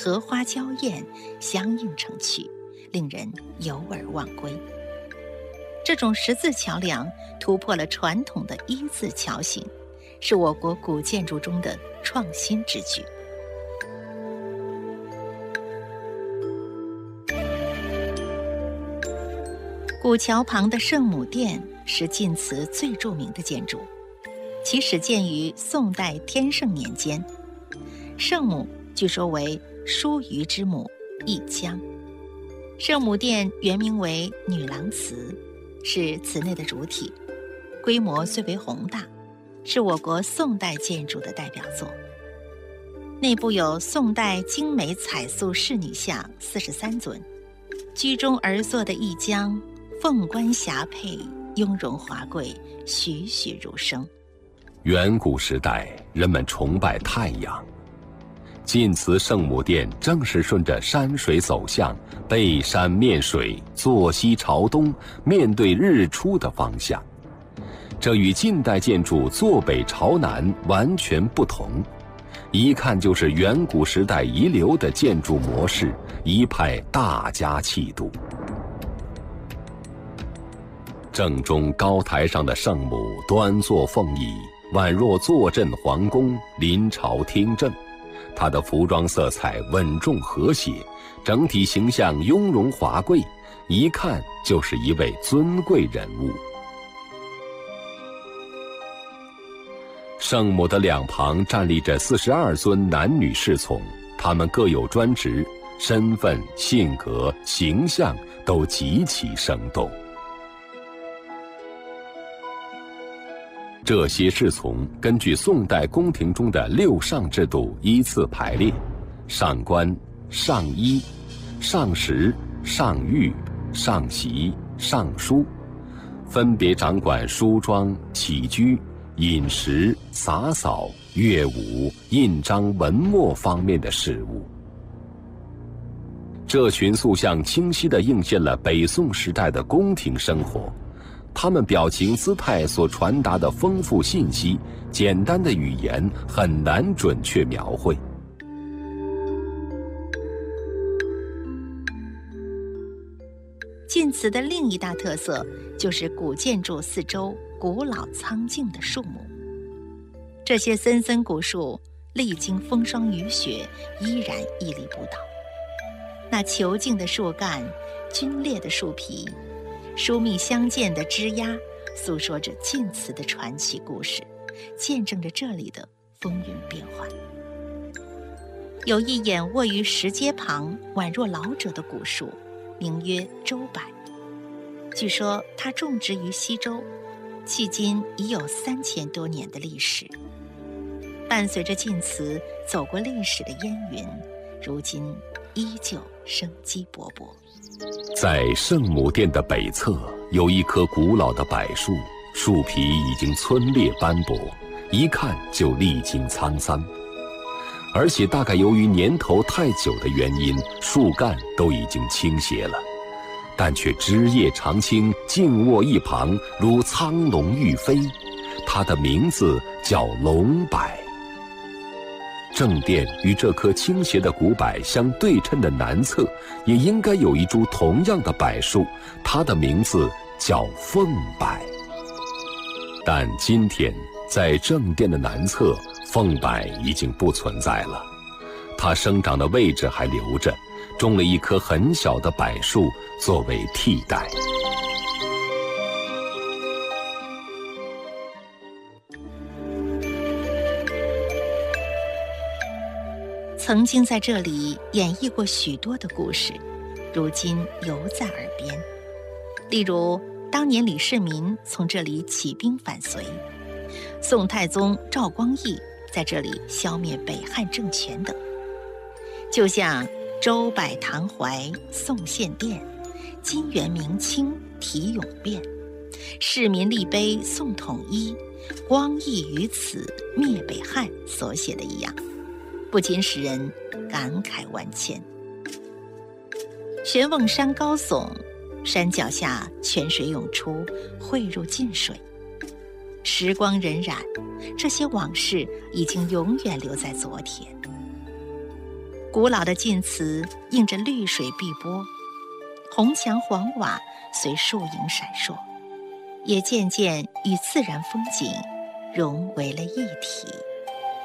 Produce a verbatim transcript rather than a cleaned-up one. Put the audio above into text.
荷花娇艳，相映成趣，令人游而忘归。这种十字桥梁突破了传统的一字桥形，是我国古建筑中的创新之举。古桥旁的圣母殿是晋祠最著名的建筑，其始建于宋代天圣年间。圣母据说为叔虞之母一江。圣母殿原名为女郎祠，是祠内的主体，规模最为宏大，是我国宋代建筑的代表作。内部有宋代精美彩塑仕女像四十三尊，居中而坐的一江，凤冠霞帔，雍容华贵，栩栩如生。 远古时代，人们崇拜太阳，晋祠圣母殿正是顺着山水走向，背山面水，坐西朝东，面对日出的方向。这与近代建筑坐北朝南完全不同，一看就是远古时代遗留的建筑模式，一派大家气度。正中高台上的圣母端坐凤椅，宛若坐镇皇宫，临朝听政。她的服装色彩稳重和谐，整体形象雍容华贵，一看就是一位尊贵人物。圣母的两旁站立着四十二尊男女侍从，他们各有专职，身份、性格、形象都极其生动。这些侍从根据宋代宫廷中的六上制度依次排列：上官、上衣、上食、上御、上席、上书，分别掌管梳妆、起居、饮食、洒扫、乐舞、印章、文墨方面的事务。这群塑像清晰地映现了北宋时代的宫廷生活，他们表情姿态所传达的丰富信息，简单的语言很难准确描绘。 晋祠的另一大特色就是古建筑四周古老苍劲的树木，这些森森古树历经风霜雨雪，依然屹立不倒。那遒劲的树干，皲裂的树皮，疏密相间的枝桠，诉说着晋祠的传奇故事，见证着这里的风云变幻。有一掩卧于石阶旁，宛若老者的古树，名曰周柏。据说它种植于西周，迄今已有三千多年的历史。伴随着晋祠走过历史的烟云，如今依旧生机勃勃。 在圣母殿的北侧有一棵古老的柏树，树皮已经皴裂斑驳，一看就历经沧桑。而且大概由于年头太久的原因，树干都已经倾斜了，但却枝叶常青，静卧一旁，如苍龙欲飞。它的名字叫龙柏。正殿与这棵倾斜的古柏相对称的南侧，也应该有一株同样的柏树，它的名字叫凤柏。但今天在正殿的南侧，凤柏已经不存在了，它生长的位置还留着，种了一棵很小的柏树作为替代。 曾经在这里演绎过许多的故事，如今犹在耳边。例如，当年李世民从这里起兵反隋，宋太宗赵光义在这里消灭北汉政权等。就像周柏堂怀宋献殿，金元明清题咏变，市民立碑宋统一，光义于此灭北汉所写的一样，不禁使人感慨万千。玄瓮山高耸，山脚下泉水涌出，汇入晋水。时光荏苒，这些往事已经永远留在昨天。 古老的晋祠映着绿水碧波，红墙黄瓦随树影闪烁，也渐渐与自然风景融为了一体。